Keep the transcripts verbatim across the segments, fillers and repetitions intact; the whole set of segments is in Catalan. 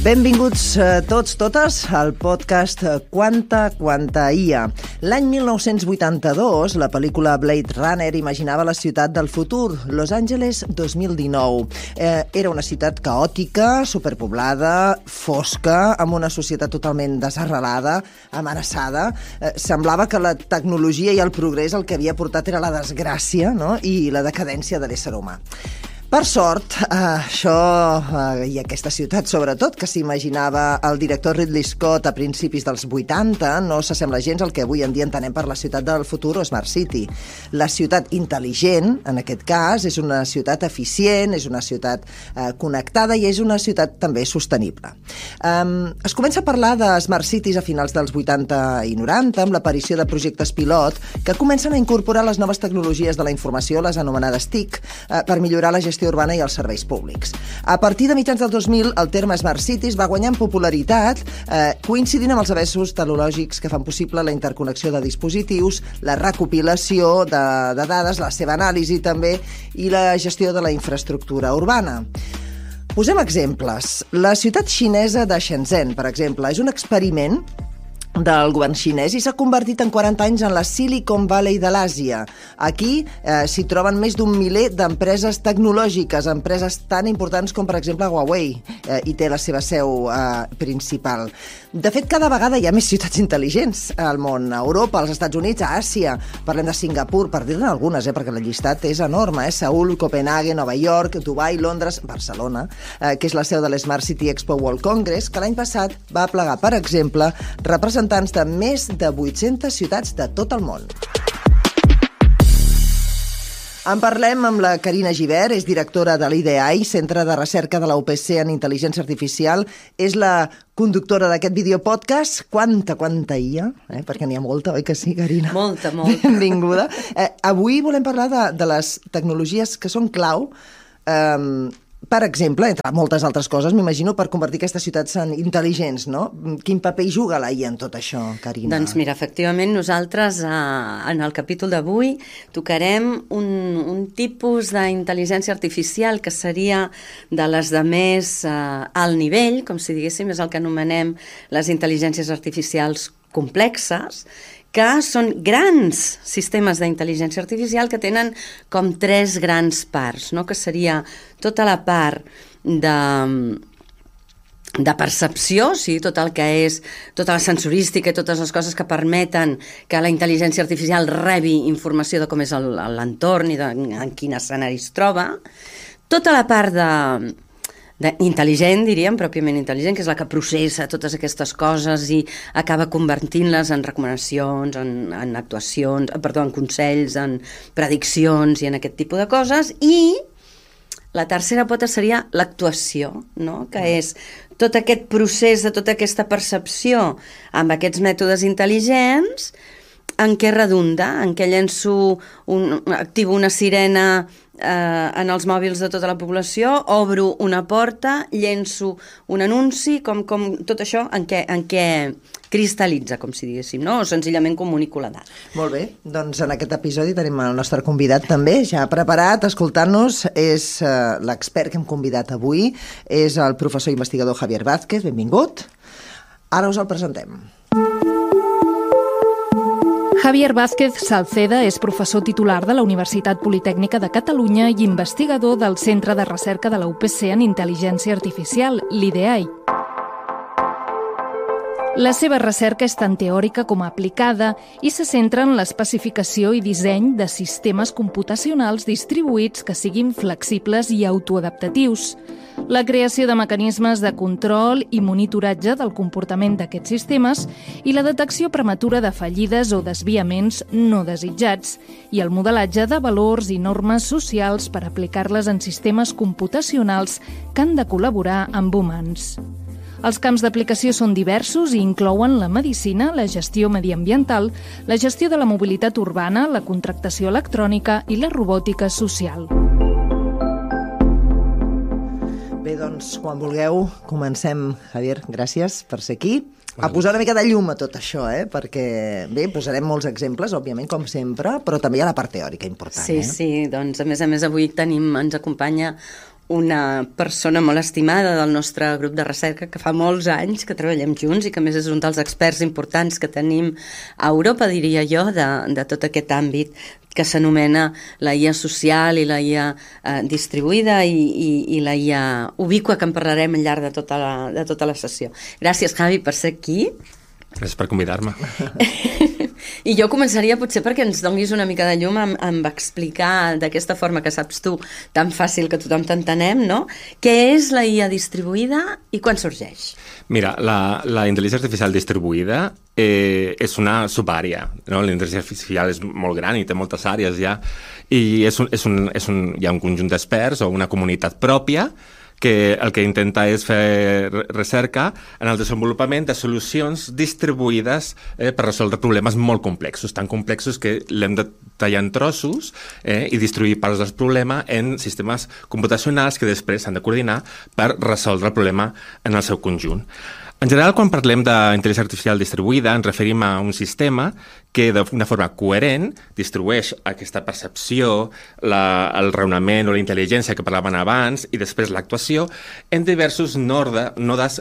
Benvinguts eh, tots, totes, al podcast Quanta, Quanta I A. L'any mil nou-cents vuitanta-dos, la pel·lícula Blade Runner imaginava la ciutat del futur, Los Angeles dos mil dinou. Eh, era una ciutat caòtica, superpoblada, fosca, amb una societat totalment desarrelada, amenaçada. Eh, semblava que la tecnologia i el progrés el que havia portat era la desgràcia, no?, i la decadència de l'ésser humà. Per sort, eh, això eh, i aquesta ciutat, sobretot, que s'imaginava el director Ridley Scott a principis dels vuitanta, no s'assembla gens al que avui en dia entenem per la ciutat del futur o Smart City. La ciutat intel·ligent, en aquest cas, és una ciutat eficient, és una ciutat eh, connectada i és una ciutat també sostenible. Um, es comença a parlar de Smart Cities a finals dels vuitanta i noranta, amb l'aparició de projectes pilot que comencen a incorporar les noves tecnologies de la informació, les anomenades T I C, eh, per millorar la gestió urbana i els serveis públics. A partir de mitjans del dos mil, el terme Smart Cities va guanyar en popularitat, eh, coincidint amb els avenços tecnològics que fan possible la interconnexió de dispositius, la recopilació de, de dades, la seva anàlisi també, i la gestió de la infraestructura urbana. Posem exemples. La ciutat xinesa de Shenzhen, per exemple, és un experiment del govern xinès i s'ha convertit en quaranta anys en la Silicon Valley de l'Àsia. Aquí eh, s'hi troben més d'un miler d'empreses tecnològiques, empreses tan importants com, per exemple, Huawei, eh, i té la seva seu eh, principal. De fet, cada vegada hi ha més ciutats intel·ligents al món, a Europa, als Estats Units, a Àsia. Parlem de Singapur, per dir-ne algunes, eh, perquè la llistat és enorme. Eh? Seül, Copenhague, Nova York, Dubai, Londres, Barcelona, eh, que és la seu de l'Smart City Expo World Congress, que l'any passat va plegar, per exemple, representants de més de vuit-centes ciutats de tot el món. En parlem amb la Carina Gibert, és directora de l'I D I, Centre de Recerca de la U P C en Intel·ligència Artificial. És la conductora d'aquest videopodcast. Quanta, quanta I A, eh? Perquè n'hi ha molta, oi que sí, Carina? Molta, molta. Benvinguda. Eh, avui volem parlar de, de les tecnologies que són clau, eh, per exemple, entre moltes altres coses, m'imagino, per convertir aquestes ciutats en intel·ligents, no? Quin paper hi juga la I A en tot això, Carina? Doncs mira, efectivament, nosaltres eh, en el capítol d'avui tocarem un, un tipus d'intel·ligència artificial que seria de les de més eh, alt nivell, com si diguéssim, és el que anomenem les intel·ligències artificials complexes, que són grans sistemes d'intel·ligència artificial que tenen com tres grans parts, no? Que seria tota la part de, de percepció, sí? Tot el que és tota la sensorística i totes les coses que permeten que la intel·ligència artificial rebi informació de com és l'entorn i de, en quin escenari es troba. Tota la part de intel·ligent, diríem, pròpiament intel·ligent, que és la que processa totes aquestes coses i acaba convertint-les en recomanacions, en, en actuacions, perdó, en consells, en prediccions i en aquest tipus de coses. I la tercera pota seria l'actuació, no? Que és tot aquest procés de tota aquesta percepció amb aquests mètodes intel·ligents, en què redunda, en què llenço un, activo una sirena eh, en els mòbils de tota la població, obro una porta, llenço un anunci, com, com tot això en què, en què cristal·litza, com si diguéssim, no? O senzillament comunico la dada. Molt bé, doncs en aquest episodi tenim el nostre convidat també, ja preparat, escoltant-nos. És eh, l'expert que hem convidat avui, és el professor investigador Javier Vázquez, benvingut. Ara us el presentem. Javier Vázquez Salceda és professor titular de la Universitat Politècnica de Catalunya i investigador del Centre de Recerca de la U P C en Intel·ligència Artificial, l'I D I. La seva recerca és tant teòrica com aplicada i se centra en l'especificació i disseny de sistemes computacionals distribuïts que siguin flexibles i autoadaptatius, la creació de mecanismes de control i monitoratge del comportament d'aquests sistemes i la detecció prematura de fallides o desviaments no desitjats i el modelatge de valors i normes socials per aplicar-les en sistemes computacionals que han de col·laborar amb humans. Els camps d'aplicació són diversos i inclouen la medicina, la gestió mediambiental, la gestió de la mobilitat urbana, la contractació electrònica i la robòtica social. Bé, doncs, quan vulgueu, comencem. Javier, gràcies per ser aquí. A posar una mica de llum a tot això, eh? Perquè, bé, posarem molts exemples, òbviament, com sempre, però també hi ha la part teòrica important. Sí, eh? sí, doncs, a més a més, avui tenim, ens acompanya una persona molt estimada del nostre grup de recerca que fa molts anys que treballem junts i que a més és un dels experts importants que tenim a Europa, diria jo, de, de tot aquest àmbit que s'anomena la I A social i la I A eh, distribuïda i, i, i la I A ubicua, que en parlarem al llarg de tota la, de tota la sessió. Gràcies, Javi, per ser aquí. Gràcies per convidar-me. I jo començaria potser perquè ens donis una mica de llum amb, amb explicar d'aquesta forma que saps tu, tan fàcil que tothom t'entenem, no? Què és la I A distribuïda i quan sorgeix? Mira, la, la intel·ligència artificial distribuïda eh, és una subàrea, no? La intel·ligència artificial és molt gran i té moltes àrees ja, i és un, és un, és un, hi ha un conjunt d'experts o una comunitat pròpia que el que intenta és fer recerca en el desenvolupament de solucions distribuïdes eh, per resoldre problemes molt complexos, tan complexos que l'hem de tallar en trossos eh, i distribuir parts del problema en sistemes computacionals que després s'han de coordinar per resoldre el problema en el seu conjunt. En general, quan parlem d'intel·ligència artificial distribuïda, ens referim a un sistema que d'una forma coherent distribueix aquesta percepció, la, el raonament o la intel·ligència que parlaven abans i després l'actuació en diversos node, nodes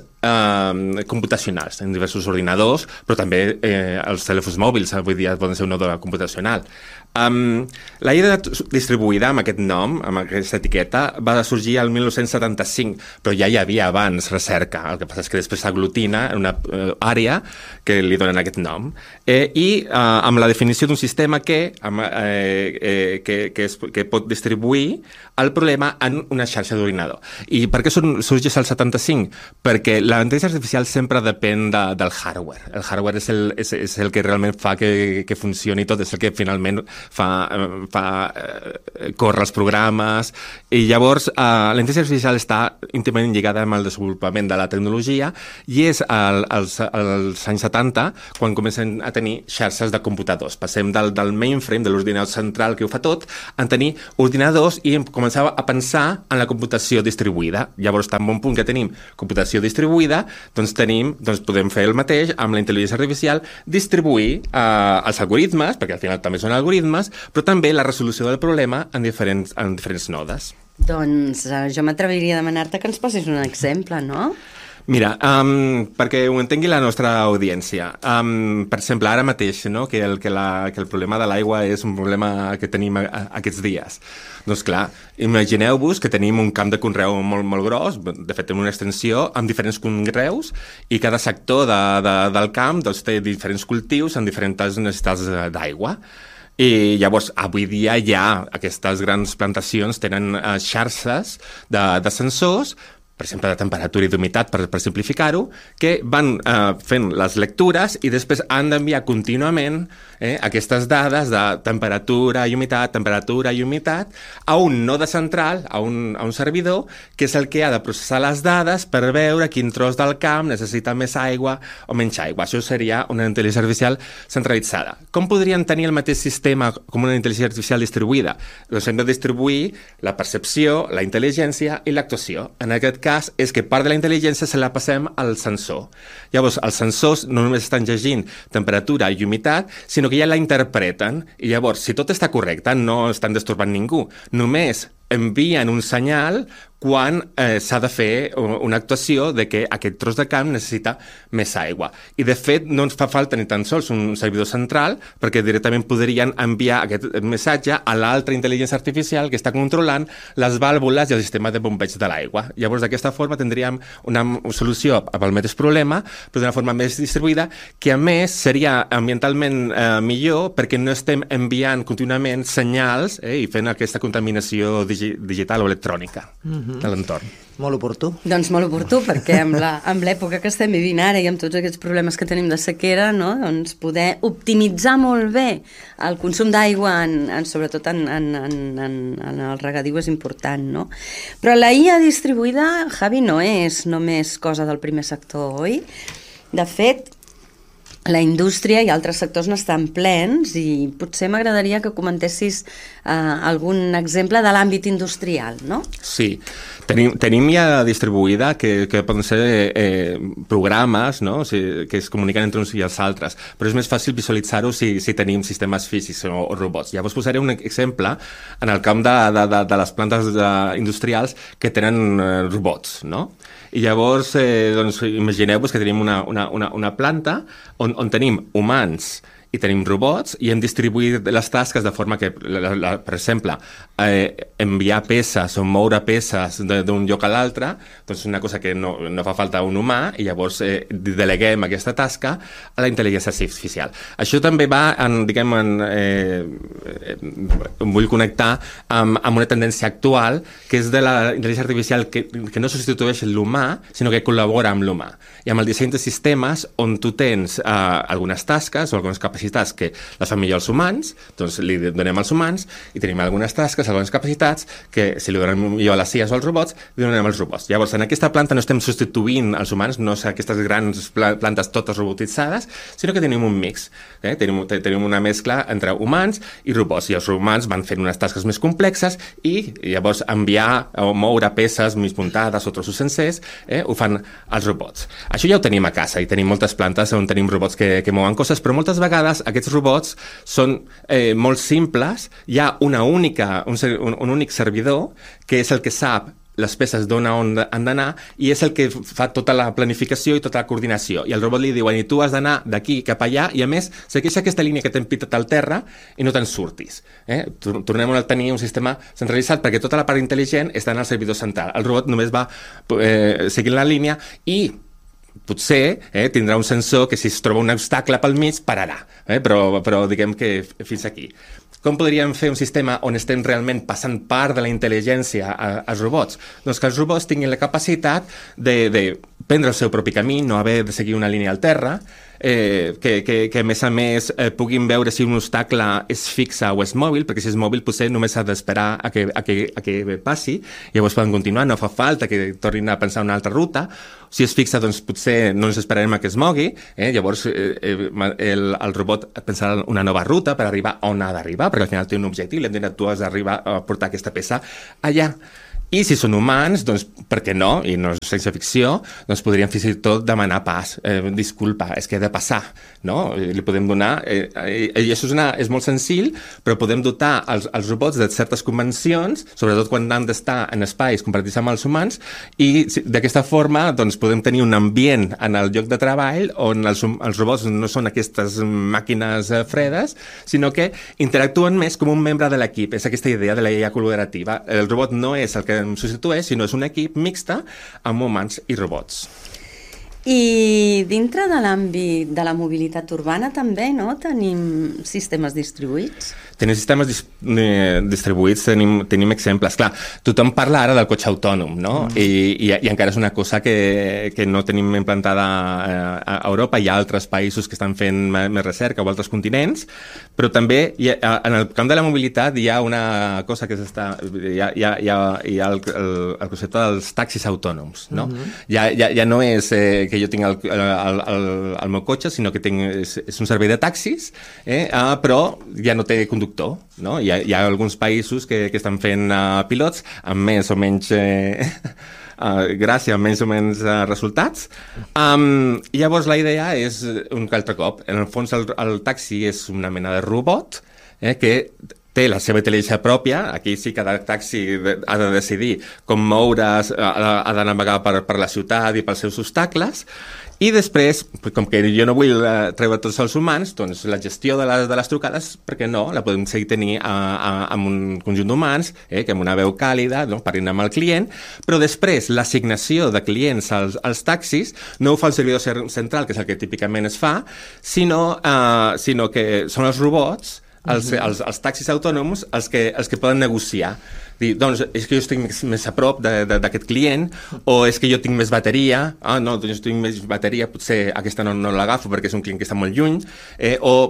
eh, computacionals, en diversos ordinadors, però també eh, els telèfons mòbils avui dia poden ser un node computacional. Um, la I A distribuïda amb aquest nom, amb aquesta etiqueta, va sorgir el mil nou-cents setanta-cinc, però ja hi havia abans recerca, el que passa és que després s'aglutina en una uh, àrea que li donen aquest nom, eh, i uh, amb la definició d'un sistema que, amb, eh, eh, que, que, es, que pot distribuir el problema en una xarxa d'ordinador. I per què sorgeix el setanta-cinc? Perquè la intel·ligència artificial sempre depèn de, del hardware. El hardware és el, és, és el que realment fa que, que funcioni tot, és el que finalment fa, fa eh, córrer els programes, i llavors eh, la intel·ligència artificial està íntimament lligada amb el desenvolupament de la tecnologia, i és al, als, als anys setanta quan comencen a tenir xarxes de computadors. Passem del, del mainframe, de l'ordinador central que ho fa tot, a tenir ordinadors i començava a pensar en la computació distribuïda. Llavors, tan bon punt que tenim computació distribuïda, doncs, tenim, doncs podem fer el mateix amb la intel·ligència artificial, distribuir eh, els algoritmes, perquè al final també són algoritmes, però també la resolució del problema en diferents, en diferents nodes. Doncs eh, jo m'atreviria a demanar-te que ens posis un exemple, no? Mira, um, perquè ho entengui la nostra audiència. Um, per exemple, ara mateix, no? que, el, que, la, que el problema de l'aigua és un problema que tenim a, a, aquests dies. Doncs clar, imagineu-vos que tenim un camp de conreu molt, molt gros, de fet, una extensió amb diferents conreus, i cada sector de, de, del camp doncs, té diferents cultius amb diferents necessitats d'aigua. I llavors, avui dia ja aquestes grans plantacions tenen uh, xarxes de, de sensors, per exemple, de temperatura i d'humitat, per, per simplificar-ho, que van eh, fent les lectures i després han d'enviar contínuament eh, aquestes dades de temperatura i humitat, temperatura i humitat, a un node central, a un, a un servidor, que és el que ha de processar les dades per veure quin tros del camp necessita més aigua o menys aigua. Això seria una intel·ligència artificial centralitzada. Com podrien tenir el mateix sistema com una intel·ligència artificial distribuïda? Doncs hem de distribuir la percepció, la intel·ligència i l'actuació. En aquest cas és que part de la intel·ligència se la passem al sensor. Llavors, els sensors no només estan llegint temperatura i humitat, sinó que ja la interpreten, i llavors, si tot està correcte, no estan disturbant ningú. Només envien un senyal quan eh, s'ha de fer una actuació de que aquest tros de camp necessita més aigua. I, de fet, no ens fa falta ni tan sols un servidor central, perquè directament podrien enviar aquest missatge a l'altra intel·ligència artificial que està controlant les vàlvules i el sistema de bombeig de l'aigua. Llavors, d'aquesta forma, tindríem una solució al mateix problema, però d'una forma més distribuïda, que, a més, seria ambientalment eh, millor, perquè no estem enviant contínuament senyals eh, i fent aquesta contaminació digi digital o electrònica. Mm-hmm. de l'entorn. Molt oportú. Doncs molt oportú, perquè amb la, amb l'època que estem vivint ara i amb tots aquests problemes que tenim de sequera, no? Doncs poder optimitzar molt bé el consum d'aigua, en, en, sobretot en, en, en, en, en el regadiu, és important, no? Però la I A distribuïda, Javi, no és només cosa del primer sector, oi? De fet, la indústria i altres sectors n'estan plens i potser m'agradaria que comentessis eh, algun exemple de l'àmbit industrial, no? Sí. Tenim, tenim ja distribuïda que, que poden ser eh, programes, no? O sigui, que es comuniquen entre uns i els altres, però és més fàcil visualitzar-ho si, si tenim sistemes físics o, o robots. Llavors posaré un exemple en el camp de, de, de, de les plantes de, industrials que tenen eh, robots, no? I llavors, eh, doncs, imagineu-vos que tenim una, una, una, una planta on, on tenim humans i tenim robots i hem distribuït les tasques de forma que, la, la, per exemple, eh, enviar peces o moure peces d'un lloc a l'altre, doncs una cosa que no, no fa falta un humà i llavors eh, deleguem aquesta tasca a la intel·ligència artificial. Això també va, en, diguem, en, eh, em vull connectar amb, amb una tendència actual que és de la intel·ligència artificial que, que no substitueix l'humà, sinó que col·labora amb l'humà. I amb el disseny de sistemes on tu tens eh, algunes tasques o algunes capacitats que les fan millor els humans, doncs li donem als humans, i tenim algunes tasques, algunes capacitats, que si li donem millor a les I As o als robots, li donem als robots. Llavors, en aquesta planta no estem substituint els humans, no són aquestes grans plantes totes robotitzades, sinó que tenim un mix. Eh? Tenim, tenim una mescla entre humans i robots, i els humans van fent unes tasques més complexes i llavors enviar o moure peces més muntades o trossos sencers, eh? ho fan els robots. Això ja ho tenim a casa, i tenim moltes plantes on tenim robots que, que mouen coses, però moltes vegades aquests robots són eh, molt simples, hi ha una única, un, un, un únic servidor que és el que sap les peces d'on on han d'anar i és el que fa tota la planificació i tota la coordinació. I el robot li diuen, i tu has d'anar d'aquí cap allà i a més segueix aquesta línia que t'hem pitat al terra i no te'n surtis. Eh? Tornem a tenir un sistema centralitzat perquè tota la part intel·ligent està en el servidor central. El robot només va eh, seguint la línia i potser eh, tindrà un sensor que si es troba un obstacle pel mig pararà, eh? però, però diguem que fins aquí. Com podríem fer un sistema on estem realment passant part de la intel·ligència als robots? Doncs que els robots tinguin la capacitat de, de prendre el seu propi camí, no haver de seguir una línia al terra, eh, que, que, que a més a més eh, puguin veure si un obstacle és fixe o és mòbil, perquè si és mòbil potser només ha d'esperar a que, a, que, a que passi, i llavors poden continuar, no fa falta que tornin a pensar una altra ruta. Si és fixa, doncs potser no ens esperarem a que es mogui, eh? llavors eh, el, el robot pensarà una nova ruta per arribar on ha d'arribar, perquè al final té un objectiu, l'hem dit, tu has d'arribar a portar aquesta peça allà. I si són humans, doncs, per què no? I no és ciència ficció, doncs podríem fins i tot demanar pas. Eh, disculpa, és que he de passar, no? Li podem donar... Eh, eh, I això és, una, és molt senzill, però podem dotar els, els robots de certes convencions, sobretot quan han d'estar en espais compartits amb els humans, i d'aquesta forma doncs, podem tenir un ambient en el lloc de treball on els, els robots no són aquestes màquines eh, fredes, sinó que interactuen més com un membre de l'equip. És aquesta idea de la I A col·laborativa. El robot no és el que substitueix, sinó és un equip mixta amb humans i robots. I dintre de l'àmbit de la mobilitat urbana també, no? Tenim sistemes distribuïts? Tenim sistemes dis eh, distribuïts, tenim, tenim exemples. Clar, tothom parla ara del cotxe autònom, no? Mm. I, i, I encara és una cosa que, que no tenim implantada a, a Europa. Hi ha altres països que estan fent més recerca o altres continents, però també hi ha, en el camp de la mobilitat hi ha una cosa que s'està... Hi ha, hi ha, hi ha, hi ha el, el, el concepte dels taxis autònoms, no? Mm-hmm. ja, ja, ja no és eh, que jo tinc el, el, el, el meu cotxe, sinó que tinc, és, és un servei de taxis, eh, uh, però ja no té conductor, no? Hi ha, hi ha alguns països que, que estan fent uh, pilots amb més o menys eh, uh, gràcia, amb menys o menys uh, resultats. Um, llavors la idea és un altre cop. En el fons el, el taxi és una mena de robot eh, que té la seva intel·ligència pròpia. Aquí sí, cada taxi ha de decidir com moure's, ha, ha de navegar per, per la ciutat i pels seus obstacles. I després, com que jo no vull uh, treure tots els humans, doncs la gestió de les, de les trucades, per què no? La podem seguir tenir a, a, amb un conjunt d'humans, eh, que amb una veu càlida, no? Parlant amb el client, però després l'assignació de clients als, als taxis no ho fa el servidor central, que és el que típicament es fa, sinó, uh, sinó que són els robots, els, uh-huh. els, els taxis autònoms, els que, els que poden negociar. Dir, doncs és que jo estic més, més a prop d'aquest client, o és que jo tinc més bateria, ah, no, doncs jo tinc més bateria, potser aquesta no, no l'agafo perquè és un client que està molt lluny, eh, o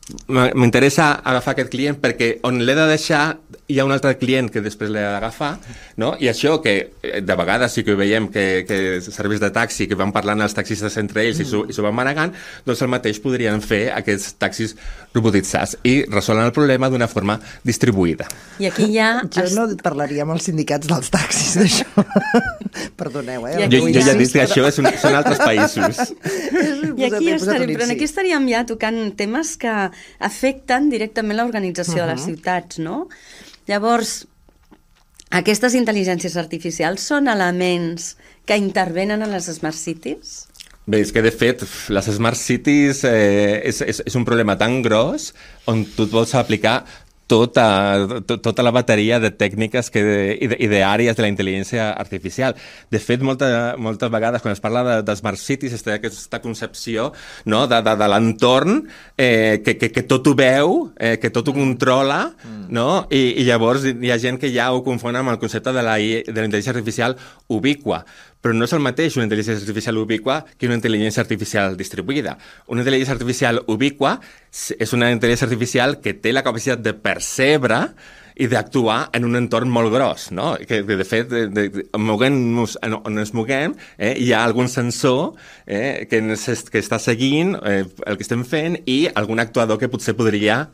m'interessa agafar aquest client perquè on l'he de deixar hi ha un altre client que després l'he d'agafar, no? I això que de vegades sí que veiem que, que serveis de taxi que van parlant els taxistes entre ells mm. i s'ho van manegant, doncs el mateix podrien fer aquests taxis robotitzats i resolen el problema d'una forma distribuïda. I aquí ja... Jo no parlaria amb els sindicats dels taxis d'això. Perdoneu, eh? Jo, jo ja he dit que això és un, són altres països. I aquí ja estaríem, però aquí estaríem ja tocant temes que afecten directament l'organització uh-huh. de les ciutats, no? Llavors, aquestes intel·ligències artificials són elements que intervenen en les Smart Cities? Bé, és que de fet les Smart Cities eh, és, és, és un problema tan gros on tu et vols aplicar tota, to, tota la bateria de tècniques que, i d'àrees de la intel·ligència artificial. De fet, molta, moltes vegades, quan es parla de, de Smart Cities, es té aquesta concepció, no?, de, de, de l'entorn, eh, que, que, que tot ho veu, eh, que tot ho controla, mm. no? I, I llavors hi ha gent que ja ho confon amb el concepte de la, de la intel·ligència artificial ubíqua. Però no és el mateix una intel·ligència artificial ubíqua que una intel·ligència artificial distribuïda. Una intel·ligència artificial ubíqua és una intel·ligència artificial que té la capacitat de percebre i d'actuar en un entorn molt gros, no? Que, de fet, de, de, moguem-nos on ens moguem, eh, hi ha algun sensor eh, que, que està seguint eh, el que estem fent i algun actuador que potser podria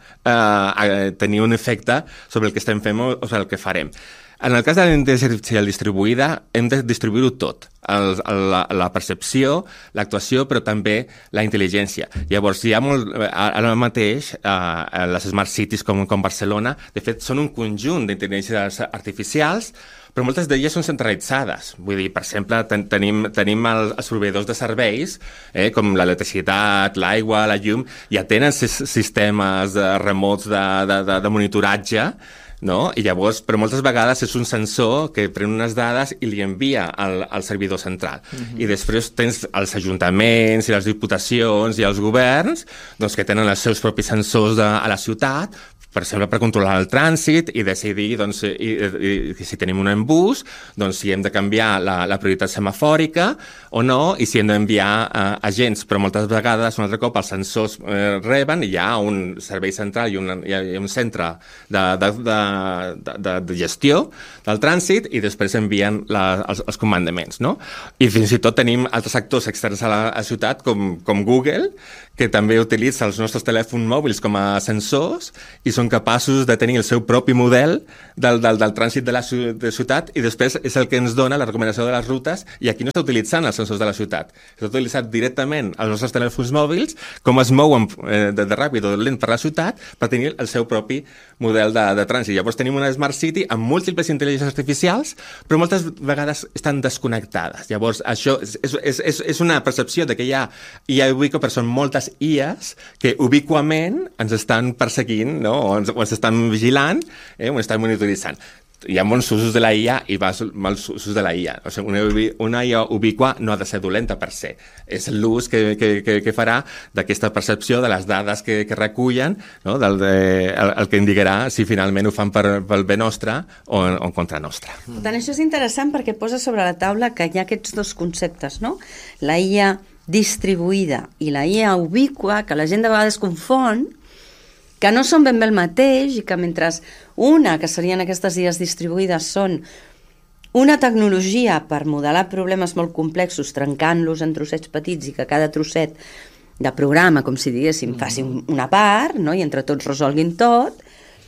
eh, tenir un efecte sobre el que estem fent o sobre el que farem. En el cas de la intel·ligència artificial distribuïda, hem de distribuir-ho tot. El, la, la percepció, l'actuació, però també la intel·ligència. Llavors, hi ha molt... Ara mateix, a les Smart Cities com, com Barcelona, de fet, són un conjunt d'intel·ligències artificials, però moltes d'elles són centralitzades. Vull dir, per exemple, ten, tenim, tenim el, els proveïdors de serveis, eh, com l'electricitat, l'aigua, la llum, ja tenen sistemes de remots de, de, de, de monitoratge, no? I llavors, però moltes vegades és un sensor que pren unes dades i li envia al, al servidor central. Uh-huh. I després tens els ajuntaments i les diputacions i els governs, doncs, que tenen els seus propis sensors de, a la ciutat, per exemple, per controlar el trànsit i decidir doncs, i, i, i si tenim un embús, doncs, si hem de canviar la, la prioritat semafòrica o no, i si hem d'enviar eh, agents. Però moltes vegades, un altre cop, els sensors eh, reben i hi ha un servei central i un, hi ha un centre de, de, de, de, de, de gestió del trànsit i després envien la, els, els comandaments, no? I fins i tot tenim altres actors externs a la, a la ciutat, com, com Google, que també utilitza els nostres telèfons mòbils com a sensors i són capaços de tenir el seu propi model del, del, del trànsit de la de ciutat i després és el que ens dona la recomanació de les rutes i aquí no està utilitzant els sensors de la ciutat. Està utilitzant directament els nostres telèfons mòbils com es mouen eh, de, de ràpid o de lent per la ciutat per tenir el seu propi model de, de trànsit. Llavors tenim una Smart City amb múltiples intel·ligències artificials però moltes vegades estan desconnectades. Llavors això és, és, és, és una percepció de que hi ha, hi ha ubico, però són moltes I As que ubiquament ens estan perseguint, no? o, ens, o ens estan vigilant, eh? o ens estan monitoritzant. Hi ha bons usos de la I A i mals usos de la I A. O sigui, una, una I A ubiqua no ha de ser dolenta per se. És l'ús que, que, que, que farà d'aquesta percepció de les dades que, que recullen, no? Del de, el, el que indicarà si finalment ho fan per, pel bé nostre o en, o en contra nostra. Per tant, això és interessant perquè posa sobre la taula que hi ha aquests dos conceptes, no? La I A distribuïda i la I A ubíqua, que la gent de vegades confon, que no són ben bé el mateix i que mentre una, que serien aquestes I As distribuïdes, són una tecnologia per modelar problemes molt complexos, trencant-los en trossets petits i que cada trosset de programa, com si diguéssim, faci una part, no? I entre tots resolguin tot,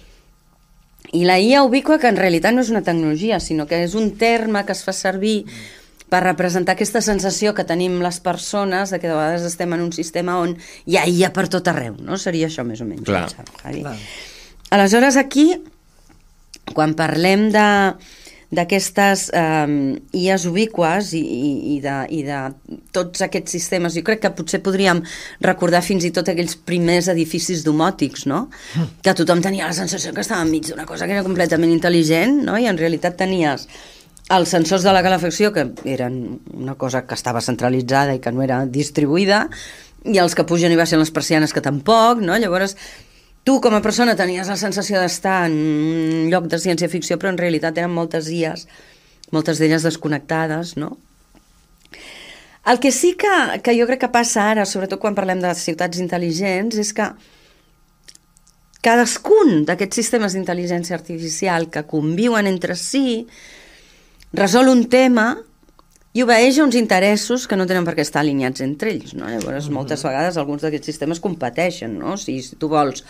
i la I A ubíqua, que en realitat no és una tecnologia, sinó que és un terme que es fa servir per representar aquesta sensació que tenim les persones de que de vegades estem en un sistema on hi ha I A per tot arreu, no? Seria això més o menys. Clar. Clar. Aleshores, aquí, quan parlem de d'aquestes eh, I As ubíques i, i, i, de, i de tots aquests sistemes, jo crec que potser podríem recordar fins i tot aquells primers edificis domòtics, no? Que tothom tenia la sensació que estava enmig d'una cosa que era completament intel·ligent, no? I en realitat tenies els sensors de la calefacció, que eren una cosa que estava centralitzada i que no era distribuïda, i els que pugen i baixen les persianes, que tampoc, no? Llavors, tu com a persona tenies la sensació d'estar en un lloc de ciència-ficció, però en realitat eren moltes I As, moltes d'elles desconnectades, no? El que sí que, que jo crec que passa ara, sobretot quan parlem de ciutats intel·ligents, és que cadascun d'aquests sistemes d'intel·ligència artificial que conviuen entre si resol un tema i obeeix a uns interessos que no tenen per què estar alineats entre ells, no? Llavors, moltes vegades alguns d'aquests sistemes competeixen, no? Si, si tu vols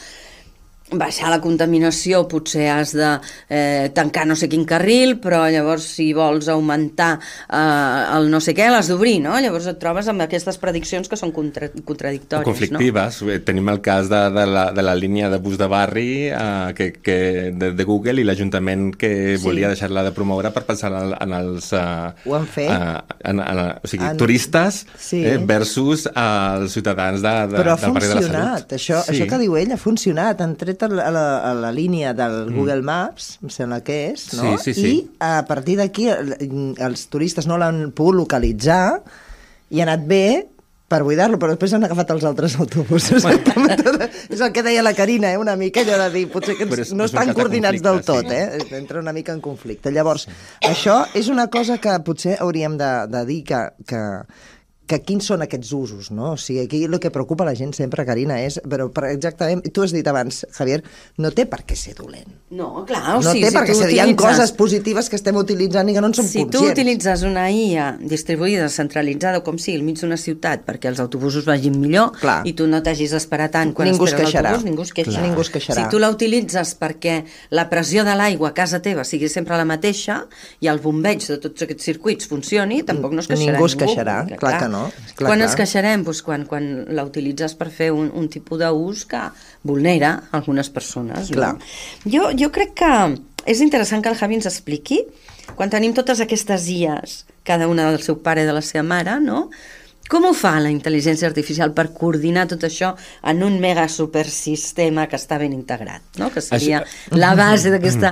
baixar la contaminació potser has de eh, tancar no sé quin carril, però llavors si vols augmentar eh, el no sé què l'has d'obrir, no? Llavors et trobes amb aquestes prediccions que són contra contradictòries. Conflictives. No? Tenim el cas de, de, la, de la línia de bus de barri eh, que, que de, de Google i l'Ajuntament que sí. volia deixar-la de promoure per pensar en, en els uh, Ho han fet. Uh, en, en, o sigui, en... turistes sí. eh, versus uh, els ciutadans de, de, però ha del barri de la funcionat. Salut. Això, sí. això que diu ell ha funcionat. Han tret a la, a la línia del mm. Google Maps, em sembla que és, no? Sí, sí, sí. I a partir d'aquí els turistes no l'han pogut localitzar i ha anat bé per buidar-lo, però després han agafat els altres autobusos. Bueno. És el que deia la Carina, eh? Una mica allò de dir, potser que és, no és estan coordinats del tot, sí. eh? Entra una mica en conflicte. Llavors, sí. això és una cosa que potser hauríem de, de dir que, que, que quins són aquests usos, no? O sigui, aquí el que preocupa la gent sempre, Carina, és... Però per exactament, tu has dit abans, Javier, no té per què ser dolent. No, clar, o no sigui, té si perquè tu serien utilitzes... coses positives que estem utilitzant i que no en som si conscients. Si tu utilitzes una I A distribuïda, centralitzada, com sigui, al mig d'una ciutat, perquè els autobusos vagin millor clar. I tu no t'hagis d'esperar tant quan ningú esperes l'autobús, ningú es queixarà. Ningú es queixarà. Si tu la utilitzes perquè la pressió de l'aigua a casa teva sigui sempre la mateixa i el bombeig de tots aquests circuits funcioni, tampoc no es queixarà ningú. Ningú es queixarà, ningú, clar, clar que no. Clar, quan clar. es queixarem? Pues quan, quan la utilitzes per fer un, un tipus d'ús que vulnera algunes persones. Clar. No? Jo, jo crec que és interessant que el Javi ens expliqui, quan tenim totes aquestes I As, cada una del seu pare i de la seva mare, no? Com ho fa la intel·ligència artificial per coordinar tot això en un mega supersistema que està ben integrat, no? Que seria això... la base d'aquesta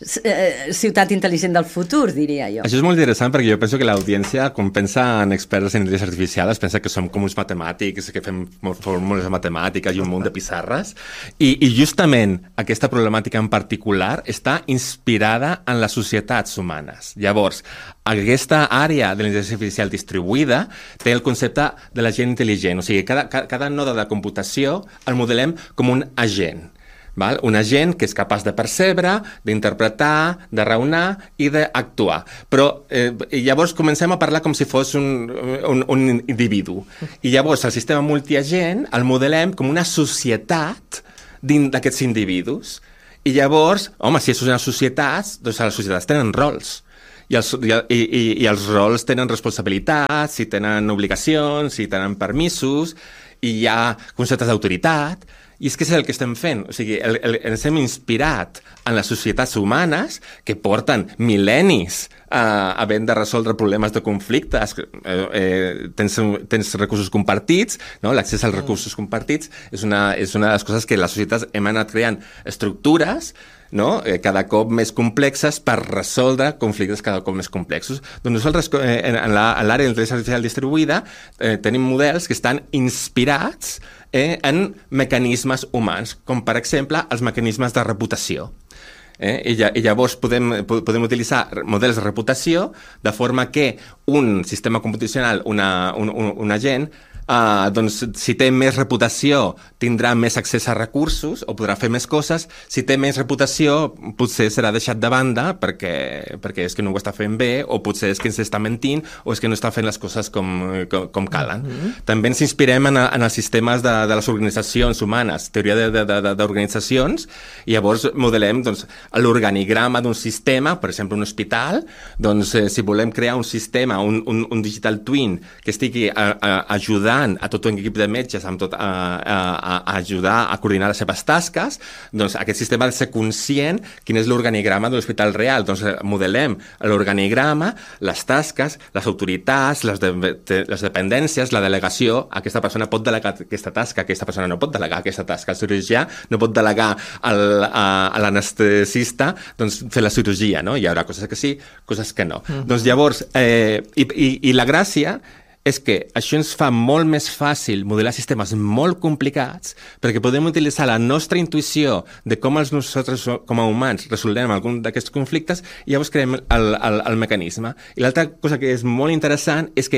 eh, ciutat intel·ligent del futur, diria jo. Això és molt interessant perquè jo penso que l'audiència, quan pensa en experts en intel·ligència artificial, es pensa que som com uns matemàtics, que fem fórmules matemàtiques i un munt de pissarres, i, i justament aquesta problemàtica en particular està inspirada en les societats humanes. Llavors, aquesta àrea de la intel·ligència artificial distribuïda té el concepte de l'agent intel·ligent, o sigui, cada, cada, cada node de computació el modelem com un agent, val? Un agent que és capaç de percebre, d'interpretar, de raonar i d'actuar. Però eh, llavors comencem a parlar com si fos un, un, un individu. I llavors el sistema multiagent el modelem com una societat dins d'aquests individus. I llavors, home, si és una societat, doncs les societats tenen rols. I els, i, i, i els rols tenen responsabilitats, i tenen obligacions, i tenen permisos, i hi ha conceptes d'autoritat, i és que és el que estem fent. O sigui, el, el, ens hem inspirat en les societats humanes que porten mil·lennis uh, havent de resoldre problemes de conflictes. Eh, eh, tens, tens recursos compartits, no? L'accés als recursos compartits és una, és una de les coses que les societats hem anat creant estructures, no? eh, cada cop més complexes per resoldre conflictes cada cop més complexos. Doncs nosaltres, eh, en, en l'àrea d'intel·ligència artificial distribuïda, eh, tenim models que estan inspirats eh, en mecanismes humans, com per exemple els mecanismes de reputació. Eh? I, I llavors podem, podem utilitzar models de reputació de forma que un sistema computacional, una, un, un, un agent, Uh, doncs si té més reputació tindrà més accés a recursos o podrà fer més coses. Si té més reputació potser serà deixat de banda perquè, perquè és que no ho està fent bé, o potser és que ens està mentint, o és que no està fent les coses com, com, com calen. Mm-hmm. També ens inspirem en, en els sistemes de, de les organitzacions humanes, teoria d'organitzacions, i llavors modelem doncs, l'organigrama d'un sistema, per exemple un hospital. Doncs eh, si volem crear un sistema, un, un, un digital twin que estigui a, a, ajudant a tot un equip de metges amb tot, a, a, a ajudar a coordinar les seves tasques, doncs aquest sistema ha de ser conscient quin és l'organigrama de l'hospital real. Doncs modelem l'organigrama, les tasques, les autoritats, les, de, de, les dependències, la delegació. Aquesta persona pot delegar aquesta tasca, aquesta persona no pot delegar aquesta tasca. El cirurgià no pot delegar al, a, a l'anestesista doncs, fer la cirurgia, no? Hi haurà coses que sí, coses que no. Mm-hmm. Doncs llavors, eh, i, i, i la gràcia és que això ens fa molt més fàcil modelar sistemes molt complicats perquè podem utilitzar la nostra intuïció de com els nosaltres com a humans resolem algun d'aquests conflictes i llavors creem el, el, el mecanisme. I l'altra cosa que és molt interessant és que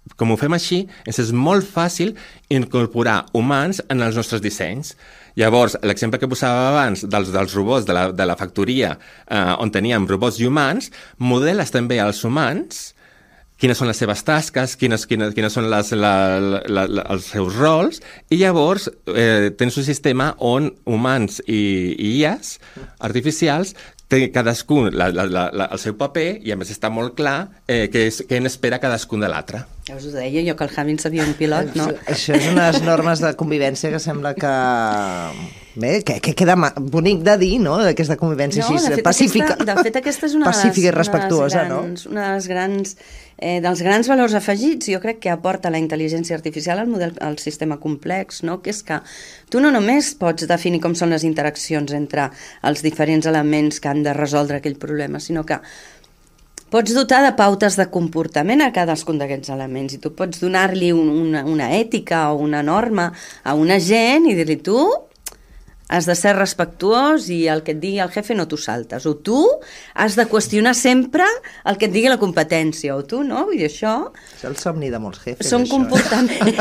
com ho fem així, ens és molt fàcil incorporar humans en els nostres dissenys. Llavors, l'exemple que posava abans dels, dels robots de la, de la factoria, eh, on teníem robots i humans, modeles també als humans, quines són les seves tasques, quines, quines, quines són les, la, la, la, els seus rols, i llavors eh, tens un sistema on humans i, i I As artificials té cadascun la, la, la, la, el seu paper i a més està molt clar eh, què, és, què en espera cadascun de l'altre. Ja us ho deia jo, que el Javi en sabia un pilot, no? Això és unes normes de convivència que sembla que... Bé, que, que queda bonic de dir, no?, d'aquesta convivència no, així de fet, pacífica. Aquesta, de fet, aquesta és una pacífica i de les, respectuosa, una de les grans, no? una de les grans, eh, dels grans valors afegits, jo crec que aporta la intel·ligència artificial al model, al sistema complex, no?, que és que tu no només pots definir com són les interaccions entre els diferents elements que han de resoldre aquell problema, sinó que pots dotar de pautes de comportament a cadascun d'aquests elements i tu pots donar-li un, una, una ètica o una norma a un agent i dir-li tu has de ser respectuós i el que et digui el jefe no t'ho saltes, o tu has de qüestionar sempre el que et digui la competència, o tu, no? Vull dir, això... És el somni de molts jefes, són això, comportaments.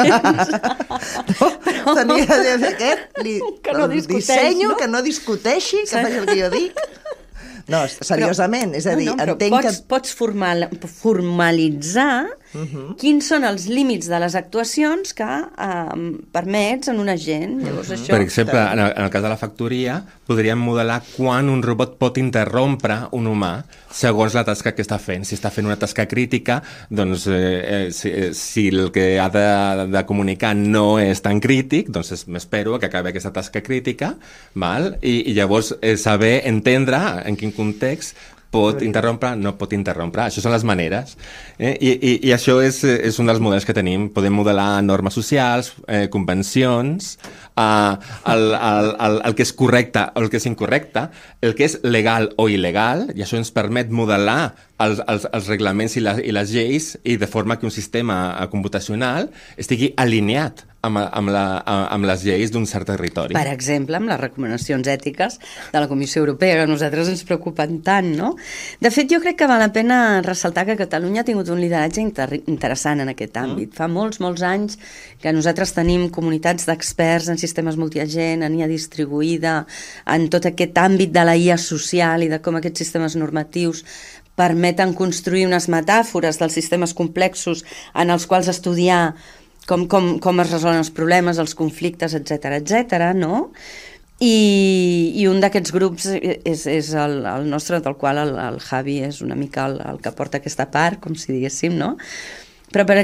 Eh? no, però... Tenia de fer aquest, li, que no discuteix, dissenyo, no? que no discuteixi, que faci el que jo dic. No, seriosament, és a dir, no, no, entenc pots, que... Pots formal, formalitzar Uh-huh. quins són els límits de les actuacions que eh, permets en un agent. Llavors, Uh-huh. això... Per exemple, en el, en el cas de la factoria, podríem modelar quan un robot pot interrompre un humà segons la tasca que està fent. Si està fent una tasca crítica, doncs eh, eh, si, eh, si el que ha de, de comunicar no és tan crític, doncs m'espero que acabi aquesta tasca crítica, val? I, i llavors eh, saber entendre en quin context pot interrompre, no pot interrompre. Això són les maneres. Eh? I, i, I això és, és un dels models que tenim. Podem modelar normes socials, eh, convencions, eh, el, el, el, el que és correcte o el que és incorrecte, el que és legal o il·legal, i això ens permet modelar els, els, els reglaments i, la, i les lleis i de forma que un sistema computacional estigui alineat amb, amb, la, amb les lleis d'un cert territori. Per exemple, amb les recomanacions ètiques de la Comissió Europea, que a nosaltres ens preocupen tant, no? De fet, jo crec que val la pena ressaltar que Catalunya ha tingut un lideratge inter interessant en aquest àmbit. Mm. Fa molts, molts anys que nosaltres tenim comunitats d'experts en sistemes multiagent, en I A distribuïda, en tot aquest àmbit de la I A social i de com aquests sistemes normatius permeten construir unes metàfores dels sistemes complexos en els quals estudiar com, com, com es resolen els problemes, els conflictes, etcètera, etcètera, no? I, i un d'aquests grups és, és el, el nostre, del qual el, el Javi és una mica el, el que porta aquesta part, com si diguéssim, no? Però, per